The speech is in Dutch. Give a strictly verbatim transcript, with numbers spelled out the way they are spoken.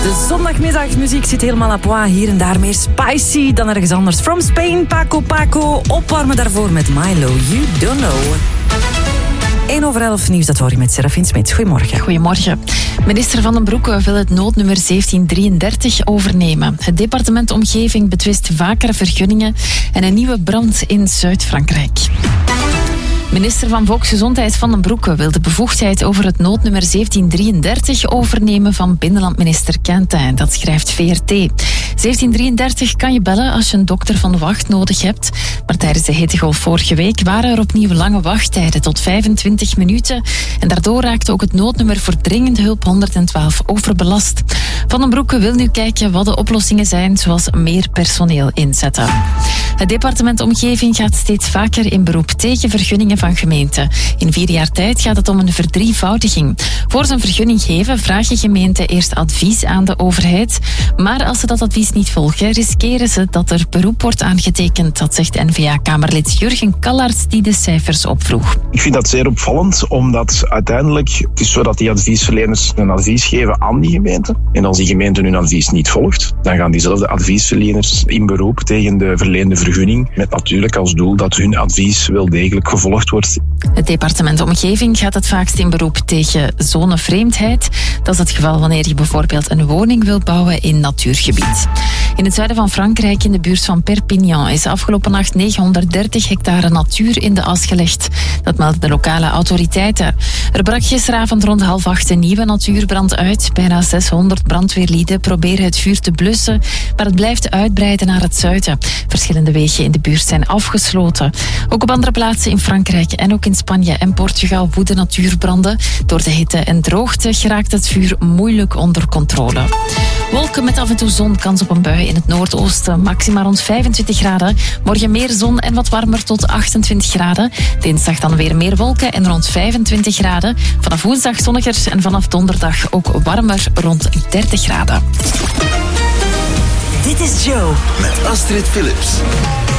De zondagmiddagmuziek zit helemaal à point. Hier en daar meer spicy dan ergens anders. From Spain, Paco Paco. Opwarmen daarvoor met Milo, You Don't Know. één over elf nieuws, dat hoor je met Serafin Smits. Goedemorgen. Goedemorgen. Minister Van den Broeke wil het noodnummer zeventien drieëndertig overnemen. Het departement Omgeving betwist vaker vergunningen en een nieuwe brand in Zuid-Frankrijk. Minister van Volksgezondheid Van den Broeke wil de bevoegdheid over het noodnummer zeventien drieëndertig overnemen van binnenlandminister Quintin. Dat schrijft V R T. zeventien drieëndertig kan je bellen als je een dokter van de wacht nodig hebt. Maar tijdens de hittegolf vorige week waren er opnieuw lange wachttijden tot vijfentwintig minuten. En daardoor raakte ook het noodnummer voor dringende hulp honderdtwaalf overbelast. Van den Broeke wil nu kijken wat de oplossingen zijn, zoals meer personeel inzetten. Het departement Omgeving gaat steeds vaker in beroep tegen vergunningen van gemeenten. In vier jaar tijd gaat het om een verdrievoudiging. Voor ze een vergunning geven, vragen gemeenten eerst advies aan de overheid. Maar als ze dat advies niet volgen, riskeren ze dat er beroep wordt aangetekend. Dat zegt N V A-kamerlid Jurgen Kallaerts, die de cijfers opvroeg. Ik vind dat zeer opvallend, omdat uiteindelijk het is zo dat die adviesverleners een advies geven aan die gemeente. En als die gemeente hun advies niet volgt, dan gaan diezelfde adviesverleners in beroep tegen de verleende vergunning. Met natuurlijk als doel dat hun advies wel degelijk gevolgd wordt. Het departement Omgeving gaat het vaakst in beroep tegen zonevreemdheid. Dat is het geval wanneer je bijvoorbeeld een woning wil bouwen in natuurgebied. In het zuiden van Frankrijk, in de buurt van Perpignan, is afgelopen nacht negenhonderddertig hectare natuur in de as gelegd. Dat melden de lokale autoriteiten. Er brak gisteravond rond half acht een nieuwe natuurbrand uit. Bijna zeshonderd brandweerlieden proberen het vuur te blussen, maar het blijft uitbreiden naar het zuiden. Verschillende wegen in de buurt zijn afgesloten. Ook op andere plaatsen in Frankrijk en ook in Spanje en Portugal woeden natuurbranden. Door de hitte en droogte geraakt het vuur moeilijk onder controle. Wolken met af en toe zon, kans op een bui in het noordoosten. Maxima rond vijfentwintig graden. Morgen meer zon en wat warmer tot achtentwintig graden. Dinsdag dan weer meer wolken en rond vijfentwintig graden. Vanaf woensdag zonniger en vanaf donderdag ook warmer rond dertig graden. Dit is Joe. Met Astrid Philips.